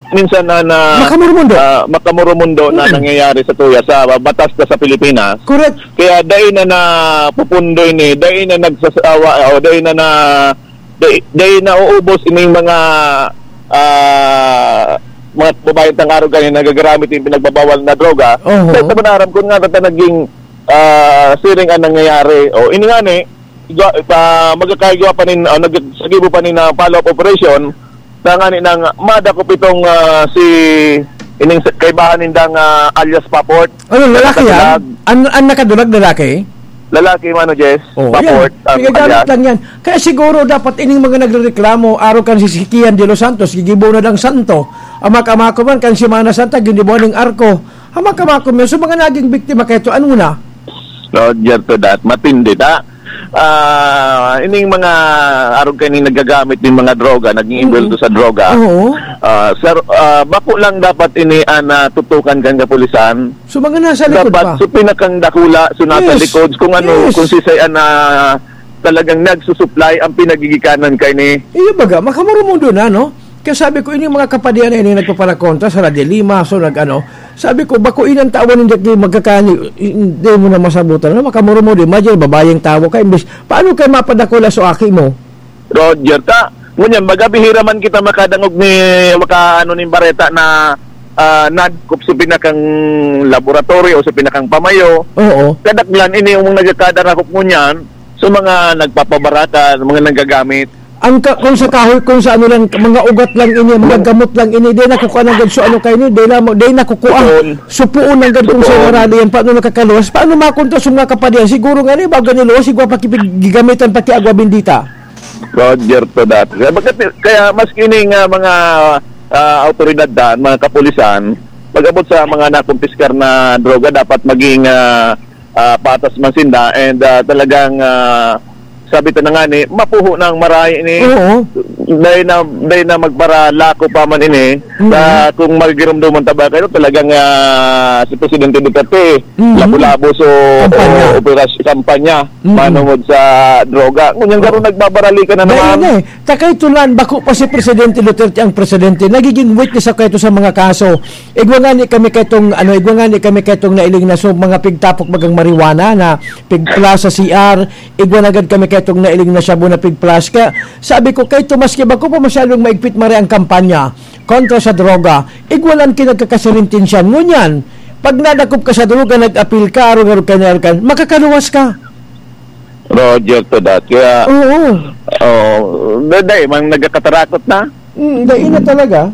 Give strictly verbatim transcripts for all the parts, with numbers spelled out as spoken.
minsan na, na makamurumundo, uh, makamurumundo mm. na nangyayari sa tuya sa batas na sa Pilipinas. Correct. Kaya dahil na na pupundoy ni, dahil na nagsasawa, o dahil na na dahil na uubos ining mga uh, mga babaeng tangaro ganyan nagagamit yung pinagbabawal na droga. Uh-huh. Sa tabanaram ko nga na naging uh, siring ang nangyayari. O ini nga ni, uh, magkakaigwa pa nin, uh, nagsagibo pa nin na follow-up operation na nga ni nang madakop itong uh, si ining kaibahan nindang uh, alias Paport. Ano, lalaki yan? An, an nakadulag lalaki? Lalaki man, Jess. Oh, Paport. Um, Pigagamit lang yan. Kaya siguro dapat ining mga nagreklamo, araw kan si Sikian de los Santos, gigibo na ng santo. Amak-amako man kan si Mana Santa, ginibo ng arko. Amak-amako man. So mga naging biktima kayo ito, ano na? Roger to that. Matindi ta. Uh, ining mga araw kaning nagagamit ng mga droga, naging involved mm-hmm. sa droga. Oo. Uh, sir, uh, bako lang dapat ini ana uh, tutukan kan kapulisan. So mga nasa likod dapat, pa. So pinakang dakula, so nasa yes. likod kung ano, yes. kung sisayan na uh, talagang nagsusupply ang pinagigikanan kay ni. Iyo baga, makamurumundo na, no? Kaya sabi ko, ini mga kapadian na ini nagpapalakontra sa Radio Lima, so nag-ano, sabi ko, bako inang tawan hindi magkakani, hindi mo na masabutan, no? Makamurumundo, imagine, babayang tawo ka, imbis, paano kayo mapadakula sa aki mo? Roger, ta, ngunyan, magabihira man kita makadangog ni, maka, ano, ni Bareta na, uh, nagkup sa pinakang laboratorio o sa pinakang pamayo. Oo. Kadaklan, ini yung nagkakadanakop ngunyan, so mga nagpapabarata, mga nagagamit. Ang ka, kung sa kahoy, kung sa ano lang, mga ugat lang ini, mga gamot lang ini, di nakukuha ng ganso ano kayo ni, di na mo, di nakukuha. Supuon ng ganso kung sa marali yan, paano nakakaluwas, paano makunta sa mga kapadian, siguro nga ni, bago niluwas, siguro pakipigigamitan pati agwa bindita. Roger to that. Kaya mas kining uh, mga uh, autoridad dan, mga kapulisan, pag-abot sa mga nakumpiskar na droga, dapat maging uh, uh, patas mansinda and uh, talagang uh, sabi ito na nga ni, mapuho ng maray ini. Oo. Dahil na, dahil na magpara lako pa man ini. Mm-hmm. Sa, kung magiramdaman taba kayo, talagang uh, si Presidente Duterte, mm-hmm. labo-labo so kampanya. operasyon kampanya, mm-hmm. manungod sa droga. Ngunyan garo nagbabarali ka na naman. Dahil eh, takay tulan, bako pa si Presidente Duterte ang Presidente, nagiging witness ako ito sa mga kaso. Igwangani kami kaitong, ano, igwangani kami kaitong nailing na so, mga pigtapok magang marijuana na pigplaza C R, igwanagad kami itong nailing na shabu na pigplash ka. Sabi ko, kay Tomas Kiba ko pa masyadong maigpit mari ang kampanya kontra sa droga. Igwalan kinagkakasirintensyan. Ngunyan, pag nadakop ka sa droga, nag-apil ka, arong-arong ka, makakaluwas ka. Roger to that. Kaya, oo. Oh, daday, mang nagkatarakot na? Hmm, dahi na talaga.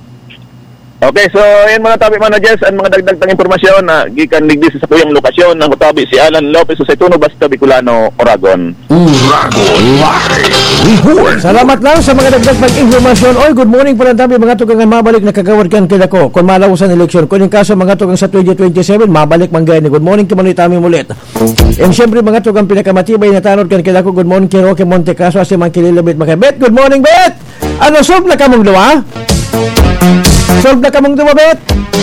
Okay, so yan mga tabi managers ang mga dagdag impormasyon na gikan ligdi sa kuyang lokasyon ng kutabi si Alan Lopez sa Tuno Basta Bicolano, Oragon. Uragon Live. Salamat lang sa mga dagdag pag-informasyon. Oy, good morning po lang tabi mga tugang mabalik na kagawad kan kila ko. Kung malausan eleksyon, kung yung kaso mga tugang sa twenty twenty-seven, mabalik man gani. Good morning kamanuy tami mulit. And syempre mga tugang pinakamatibay na tanod kan kila ko. Good morning kay Roque Montecaso asi man kililabit makabet. Good morning, Bet. Ano sob na kamong duwa? Solve na kamong dumabit.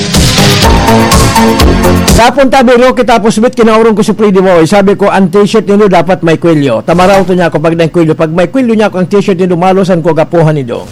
Sapon tabi Rocky tapos bit kinaurong ko si Freddy Moy. Sabi ko ang t-shirt nilo dapat may kwelyo. Tamaraw to niya ako pag nang kwelyo. Pag may kwelyo niya ako ang t-shirt nilo malosan ko gapuhan nito.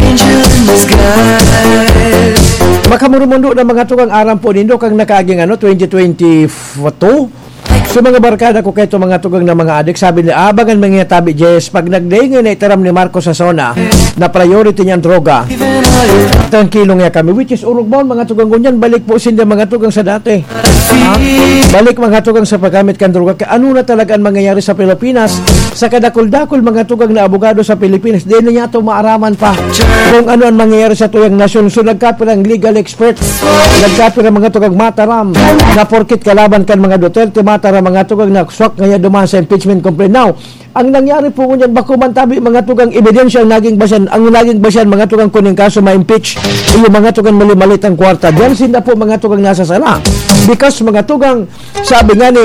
Makamurumundo na mga tukang aram po nindo kang nakaaging ano twenty twenty-two. So mga barkada ko kayo mga tugang na mga adik, sabi nila, abangan mga tabi, Jess, pag nagdaingin na itaram ni Marcos sa zona, na priority niyang droga, tranquilong niya kami, which is urog mo, mga tugang gunyan, balik po sila mga tugang sa dati. Ha? Balik mga tugang sa paggamit kan droga. Ano na talaga ang mangyayari sa Pilipinas? Sa kadakul-dakul mga tugang na abogado sa Pilipinas, di na niya ito maaraman pa kung ano ang mangyayari sa tuyang nasyon. So nagkapir ang legal expert, nagkapir ang mga tugang mataram, na porkit kalaban kan mga Duterte, mataram mga tugang na swak ngayon dumaan sa impeachment complaint. Now, ang nangyari po ngunyan, bako man tabi mga tugang ebidensya ang naging basan, ang naging basan mga tugang kuning kaso ma-impeach, yung mga tugang mali-malit ang kwarta. Diyan sila po mga tugang nasa sala. Because mga tugang, sabi nga ni,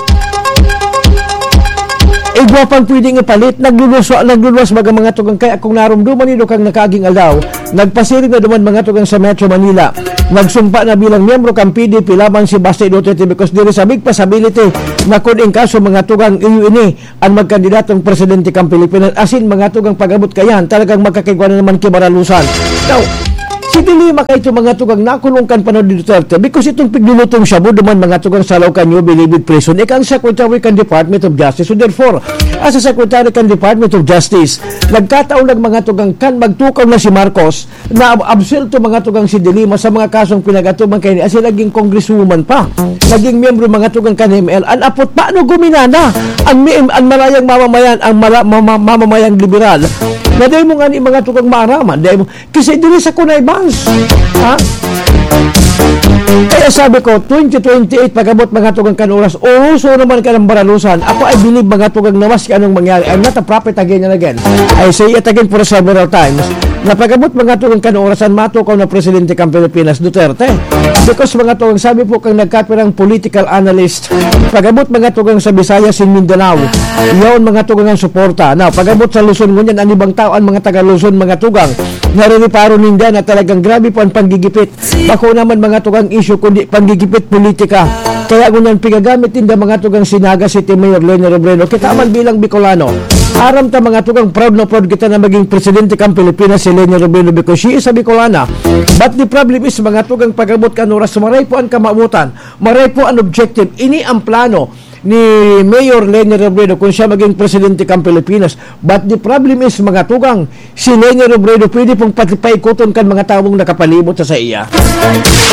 igwa pang pwedeng ipalit, nagluluwas, nagluluwas baga mga tugang, kaya kung narumduman nito kang nakaging alaw, nagpasiring na duman mga tugang sa Metro Manila, nagsumpa na bilang miyembro kang P D P laban si Basti Duterte because there is a big possibility na kung in kaso mga tugang iyo ini ang magkandidatong presidente kang Pilipinas, asin mga tugang pag-abot kayan, talagang magkakigwa na naman kibaralusan. Now, Si Dilima kay ito mga tugang nakulungkan pa ni Duterte because itong piglulutong siya mo duman mga tugang sa Laucan New Bilibid Prison ikang Secretary kan Department of Justice. So therefore, as a Secretary kan Department of Justice, nagkataon ng mga tugang kan magtukaw na si Marcos na absilto mga tugang si Dilima sa mga kasong pinagatuman kay ni as naging congresswoman pa. Naging miyembro mga tugang kan M L. An apot paano guminana ang, ang malayang mamamayan, ang mala, mama, mamamayang liberal na dahil mo nga ni mga tugang maaraman dahil mo, kasi dili sa kunay bangs ha? Kaya sabi ko twenty twenty-eight pagabot mga tugang kanuras uso naman ka ng baralusan ako I believe mga tugang namas ka anong mangyari. I'm not a prophet again and again, I say it again for several times na pagabot mga tugang kanurasan matukaw na Presidente kang Pilipinas Duterte because mga tugang sabi po kang nagkapirang political analyst pagabot mga tugang sa Visayas in Mindanao iyon mga tugang ang suporta. Now pagabot sa Luzon ngunyan ang ibang tao ang mga taga Luzon mga tugang naririparo ninda na talagang grabe po ang panggigipit bako naman mga tugang issue kundi panggigipit politika kaya ngunyan pigagamit ninda mga tugang Sinaga City Mayor Leni Robredo kita man bilang Bicolano aram ta mga tugang proud na proud kita na maging Presidente kang Pilipinas si Leni Robredo because she is a Bicolana but the problem is mga tugang pagabot kanuras maray po ang kamabutan maray po ang objective ini ang plano ni Mayor Leni Robredo kung siya maging Presidente kang Pilipinas but the problem is mga tugang si Leni Robredo pwede pong patipaikuton kan mga taong nakapalibot sa sa iya.